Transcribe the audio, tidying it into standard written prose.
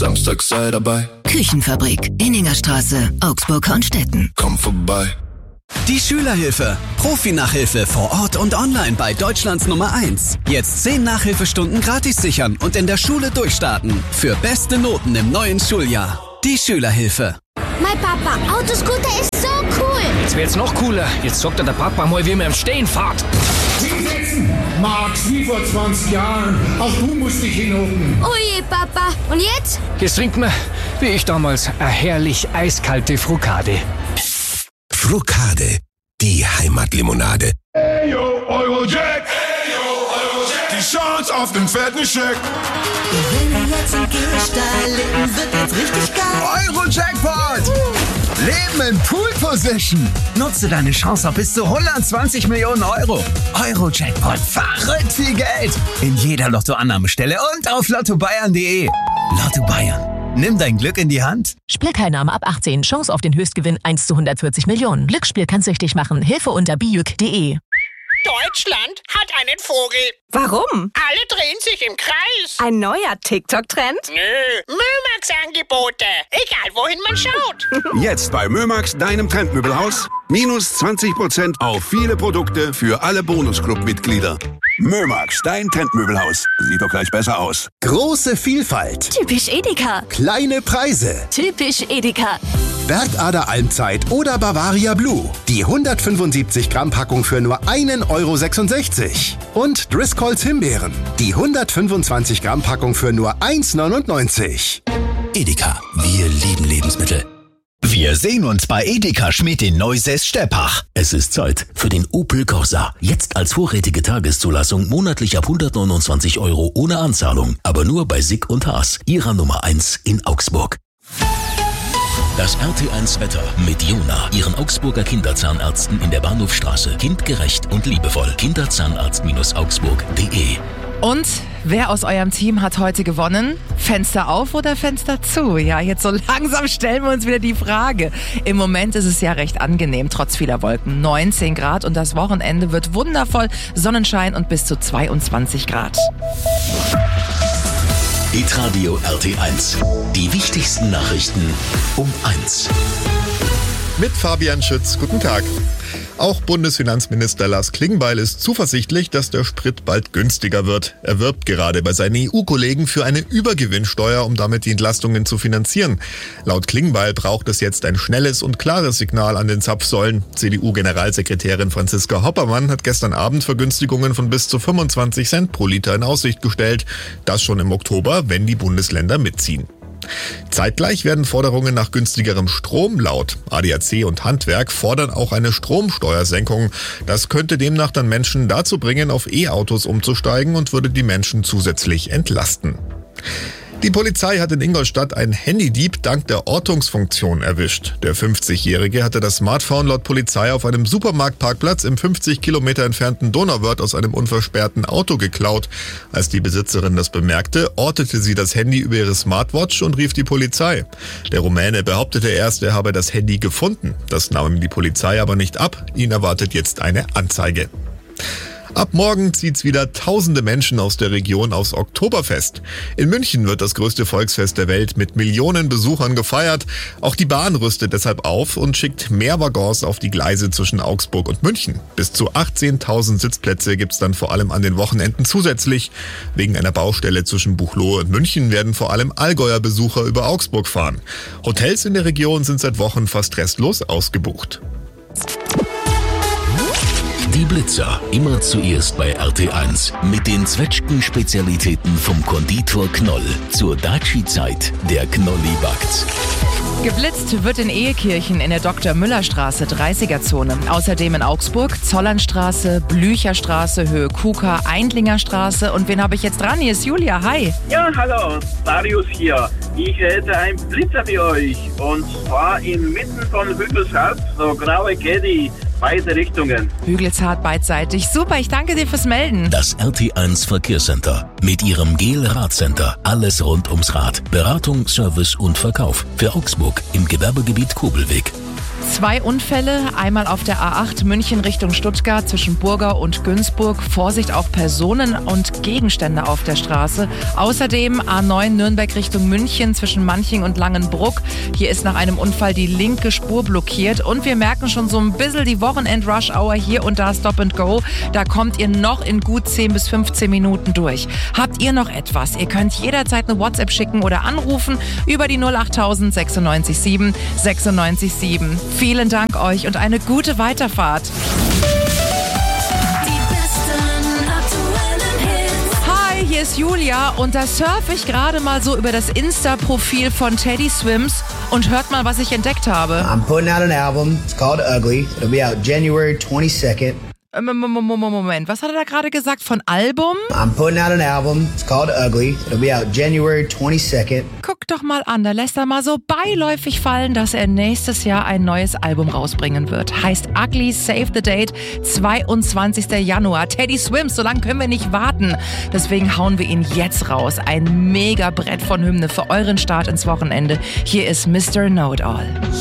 Samstag sei dabei. Küchenfabrik, Inningerstraße, Augsburg-Hornstetten. Komm vorbei. Die Schülerhilfe. Profi-Nachhilfe vor Ort und online bei Deutschlands Nummer 1. Jetzt 10 Nachhilfestunden gratis sichern und in der Schule durchstarten. Für beste Noten im neuen Schuljahr. Die Schülerhilfe. Mein Papa, Autoscooter ist so cool. Jetzt wird's noch cooler. Jetzt sagt der Papa mal, wie man im Stehen fährt. Hinsetzen! Max, wie vor 20 Jahren. Auch du musst dich hinhocken. Oh je, Papa. Und jetzt? Jetzt trinkt man, wie ich damals, eine herrlich eiskalte Frukade. Frukade, die Heimatlimonade. Hey yo, Eurojack! Hey yo, Eurojack! Die Chance auf den fetten Scheck! Wenn wir jetzt im Gehsteig leben, wird jetzt richtig geil. Euro-Jackpot! Leben in Pool-Position. Nutze deine Chance auf bis zu 120 Millionen Euro. Euro-Jackpot, verrückt viel Geld. In jeder Lottoannahmestelle und auf lottobayern.de. Lotto Bayern. Nimm dein Glück in die Hand. Spielteilnahme ab 18. Chance auf den Höchstgewinn 1 zu 140 Millionen. Glücksspiel kann süchtig machen. Hilfe unter bijuk.de. Deutschland hat einen Vogel. Warum? Alle drehen sich im Kreis. Ein neuer TikTok-Trend? Nö, Mömax-Angebote. Egal, wohin man schaut. Jetzt bei Mömax, deinem Trendmöbelhaus. Minus 20% auf viele Produkte für alle Bonusclub-Mitglieder. Mömax, dein Trendmöbelhaus. Sieht doch gleich besser aus. Große Vielfalt. Typisch Edeka. Kleine Preise. Typisch Edeka. Bergader Almzeit oder Bavaria Blue. Die 175 Gramm Packung für nur 1,66 €. Und Driscolls Himbeeren. Die 125 Gramm Packung für nur 1,99 €. Edeka, wir lieben Lebensmittel. Wir sehen uns bei Edeka Schmidt in Neusäß-Steppach. Es ist Zeit für den Opel Corsa. Jetzt als vorrätige Tageszulassung monatlich ab 129 € ohne Anzahlung. Aber nur bei Sick und Haas, ihrer Nummer 1 in Augsburg. Das RT1 Wetter mit Jona, ihren Augsburger Kinderzahnärzten in der Bahnhofstraße. Kindgerecht und liebevoll. Kinderzahnarztaugsburg.de. Und wer aus eurem Team hat heute gewonnen? Fenster auf oder Fenster zu? Ja, jetzt so langsam stellen wir uns wieder die Frage. Im Moment ist es ja recht angenehm, trotz vieler Wolken. 19 Grad und das Wochenende wird wundervoll. Sonnenschein und bis zu 22 Grad. Hitradio RT1. Die wichtigsten Nachrichten um 1. Mit Fabian Schütz. Guten Tag. Auch Bundesfinanzminister Lars Klingbeil ist zuversichtlich, dass der Sprit bald günstiger wird. Er wirbt gerade bei seinen EU-Kollegen für eine Übergewinnsteuer, um damit die Entlastungen zu finanzieren. Laut Klingbeil braucht es jetzt ein schnelles und klares Signal an den Zapfsäulen. CDU-Generalsekretärin Franziska Hoppermann hat gestern Abend Vergünstigungen von bis zu 25 Cent pro Liter in Aussicht gestellt. Das schon im Oktober, wenn die Bundesländer mitziehen. Zeitgleich werden Forderungen nach günstigerem Strom laut. ADAC und Handwerk fordern auch eine Stromsteuersenkung. Das könnte demnach dann Menschen dazu bringen, auf E-Autos umzusteigen und würde die Menschen zusätzlich entlasten. Die Polizei hat in Ingolstadt einen Handydieb dank der Ortungsfunktion erwischt. Der 50-Jährige hatte das Smartphone laut Polizei auf einem Supermarktparkplatz im 50 Kilometer entfernten Donauwörth aus einem unversperrten Auto geklaut. Als die Besitzerin das bemerkte, ortete sie das Handy über ihre Smartwatch und rief die Polizei. Der Rumäne behauptete erst, er habe das Handy gefunden. Das nahm ihm die Polizei aber nicht ab. Ihn erwartet jetzt eine Anzeige. Ab morgen zieht's wieder tausende Menschen aus der Region aufs Oktoberfest. In München wird das größte Volksfest der Welt mit Millionen Besuchern gefeiert. Auch die Bahn rüstet deshalb auf und schickt mehr Waggons auf die Gleise zwischen Augsburg und München. Bis zu 18.000 Sitzplätze gibt's dann vor allem an den Wochenenden zusätzlich. Wegen einer Baustelle zwischen Buchloe und München werden vor allem Allgäuer Besucher über Augsburg fahren. Hotels in der Region sind seit Wochen fast restlos ausgebucht. Die Blitzer, immer zuerst bei RT1. Mit den Zwetschgen-Spezialitäten vom Konditor Knoll. Zur Daci-Zeit, der Knolli backt. Geblitzt wird in Ehekirchen in der Dr. Müller-Straße 30er-Zone. Außerdem in Augsburg, Zollernstraße, Blücherstraße, Höhe Kuka, Eindlinger Straße. Und wen habe ich jetzt dran? Hier ist Julia. Hi. Ja, hallo. Darius hier. Ich hätte einen Blitzer für euch. Und zwar inmitten von Hügelshaus, so graue Caddy. Beide Richtungen. Hügelzart beidseitig. Super, ich danke dir fürs Melden. Das RT1 Verkehrscenter. Mit ihrem Gel-Radcenter. Alles rund ums Rad. Beratung, Service und Verkauf. Für Augsburg im Gewerbegebiet Kobelweg. 2 Unfälle, einmal auf der A8 München Richtung Stuttgart zwischen Burgau und Günzburg. Vorsicht, auch Personen und Gegenstände auf der Straße. Außerdem A9 Nürnberg Richtung München zwischen Manching und Langenbruck. Hier ist nach einem Unfall die linke Spur blockiert. Und wir merken schon so ein bisschen die Wochenend-Rush-Hour hier und da Stop and Go. Da kommt ihr noch in gut 10 bis 15 Minuten durch. Habt ihr noch etwas? Ihr könnt jederzeit eine WhatsApp schicken oder anrufen über die 08000 96 7 96 7. Vielen Dank euch und eine gute Weiterfahrt. Hi, hier ist Julia und da surfe ich gerade mal so über das Insta-Profil von Teddy Swims und hört mal, was ich entdeckt habe. I'm putting out an album. It's called Ugly. It'll be out January 22nd. Moment, was hat er da gerade gesagt? Von Album? I'm putting out an album. It's called Ugly. It'll be out January 22nd. Guck doch mal an, da lässt er mal so beiläufig fallen, dass er nächstes Jahr ein neues Album rausbringen wird. Heißt Ugly, Save the Date, 22. Januar. Teddy Swims, so lange können wir nicht warten. Deswegen hauen wir ihn jetzt raus. Ein Mega-Brett von Hymne für euren Start ins Wochenende. Hier ist Mr. Know-It-All.